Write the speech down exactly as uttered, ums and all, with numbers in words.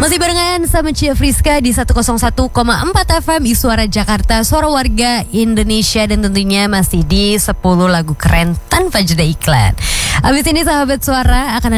Masih barengan sama Cia Friska di seratus satu koma empat F M Suara Jakarta, suara warga Indonesia. Dan tentunya masih di sepuluh lagu keren tanpa jeda iklan. Abis ini sahabat suara akan